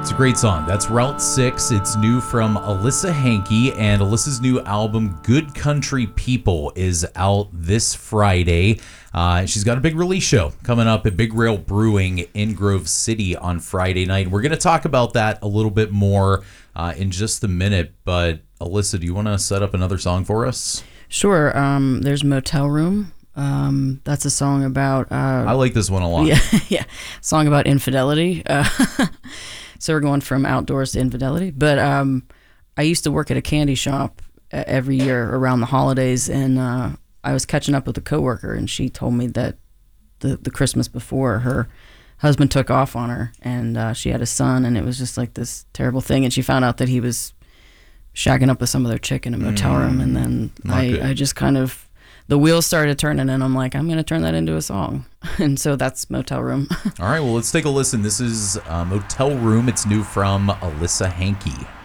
It's a great song. That's Route 6. It's new from Alyssa Hankey, and Alyssa's new album, Good Country People, is out this Friday. She's got a big release show coming up at Big Rail Brewing in Grove City on Friday night. We're going to talk about that a little bit more in just a minute, but Alyssa, do you want to set up another song for us? Sure. There's Motel Room. That's a song about... I like this one a lot. Yeah. Song about infidelity. So we're going from outdoors to infidelity. But I used to work at a candy shop every year around the holidays, and I was catching up with a coworker, and she told me that the Christmas before, her husband took off on her, and she had a son, and it was just like this terrible thing. And she found out that he was shagging up with some other chick in a motel room, and then I just kind of... The wheels started turning, and I'm like, I'm going to turn that into a song. And so that's Motel Room. All right, well, let's take a listen. This is Motel Room. It's new from Alyssa Hankey.